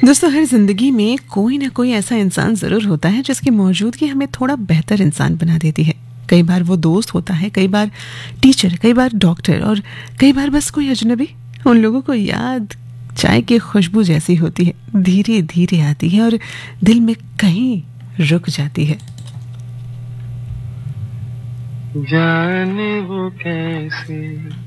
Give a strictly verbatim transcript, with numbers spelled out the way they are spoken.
दोस्तों, हर जिंदगी में कोई ना कोई ऐसा इंसान जरूर होता है जिसकी मौजूदगी हमें थोड़ा बेहतर इंसान बना देती है। कई बार वो दोस्त होता है, कई बार टीचर, कई बार डॉक्टर, और कई बार बस कोई अजनबी। उन लोगों को याद चाय की खुशबू जैसी होती है, धीरे धीरे आती है और दिल में कहीं रुक जाती है। जाने वो कैसे